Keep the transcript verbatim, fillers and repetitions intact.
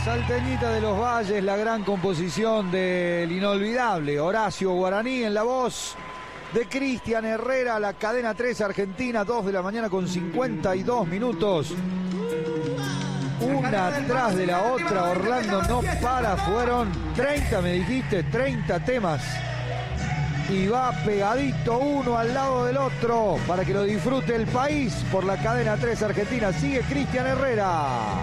Salteñita de los Valles, la gran composición del inolvidable Horacio Guaraní en la voz de Cristian Herrera, la cadena tres Argentina, dos de la mañana con cincuenta y dos minutos. Una atrás de la otra, Orlando no para, fueron treinta, me dijiste, treinta temas. Y va pegadito uno al lado del otro para que lo disfrute el país por la cadena tres Argentina. Sigue Cristian Herrera.